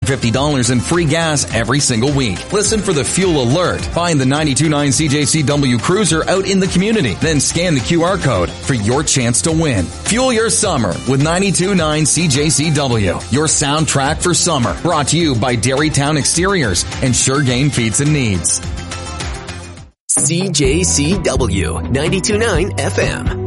$250 in free gas every single week. Listen for the Fuel Alert. Find the 92.9 CJCW Cruiser out in the community. Then scan the QR code for your chance to win. Fuel your summer with 92.9 CJCW. Your soundtrack for summer. Brought to you by Dairytown Exteriors and Sure Game Feeds and Needs. CJCW 92.9 FM.